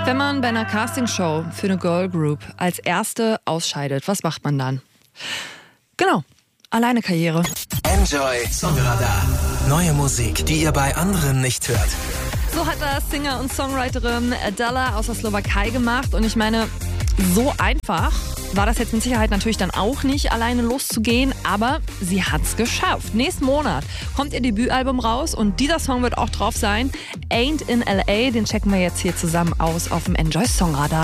Wenn man bei einer Castingshow für eine Girl Group als Erste ausscheidet, was macht man dann? Genau, alleine Karriere. Enjoy Songradar. Neue Musik, die ihr bei anderen nicht hört. So hat das Singer und Songwriterin Adela aus der Slowakei gemacht. Und ich meine, so einfach war das jetzt mit Sicherheit natürlich dann auch nicht, alleine loszugehen. Aber sie hat's geschafft. Nächsten Monat kommt ihr Debütalbum raus und dieser Song wird auch drauf sein. Ain't in L.A., den checken wir jetzt hier zusammen aus auf dem Enjoy Songradar.